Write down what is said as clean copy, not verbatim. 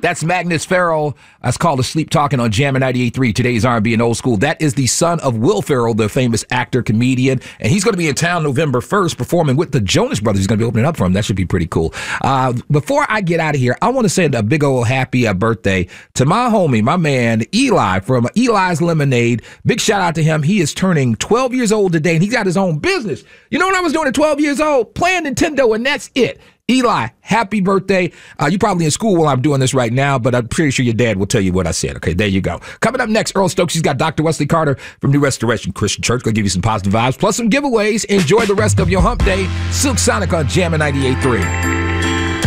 That's Magnus Farrell. That's called Asleep Talking on Jammin' 98.3. Today's R&B and old school. That is the son of Will Ferrell, the famous actor, comedian. And he's going to be in town November 1st performing with the Jonas Brothers. He's going to be opening up for him. That should be pretty cool. Before I get out of here, I want to send a big old happy birthday to my homie, my man, Eli from Eli's Lemonade. Big shout out to him. He is turning 12 years old today, and he's got his own business. You know what I was doing at 12 years old? Playing Nintendo, and that's it. Eli, happy birthday. You're probably in school while I'm doing this right now, but I'm pretty sure your dad will tell you what I said. Okay, there you go. Coming up next, Earl Stokes. He's got Dr. Wesley Carter from New Restoration Christian Church. Going to give you some positive vibes, plus some giveaways. Enjoy the rest of your hump day. Silk Sonic on Jammin' 98.3.